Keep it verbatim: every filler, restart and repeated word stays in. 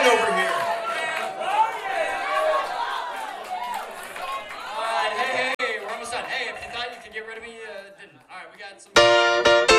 fun over here. All right, hey, hey, we're almost done. Hey, if you thought you could get rid of me, uh, didn't. All right, we got some.